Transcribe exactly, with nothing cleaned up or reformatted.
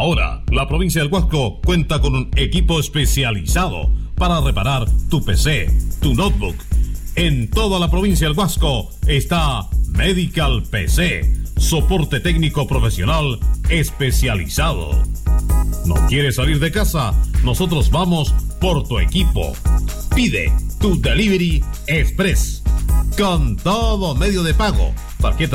Ahora, la provincia del Huasco cuenta con un equipo especializado para reparar tu P C, tu notebook. En toda la provincia del Huasco está Medical P C, soporte técnico profesional especializado. ¿No quieres salir de casa? Nosotros vamos por tu equipo. Pide tu Delivery Express con todo medio de pago, tarjeta